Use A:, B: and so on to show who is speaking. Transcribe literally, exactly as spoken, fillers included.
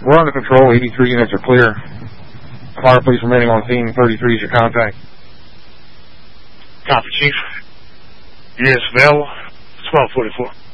A: We're under control. eighty-three units are clear. Fire police remaining on scene. thirty-three is your contact.
B: Copy, Chief. Units available. twelve forty-four.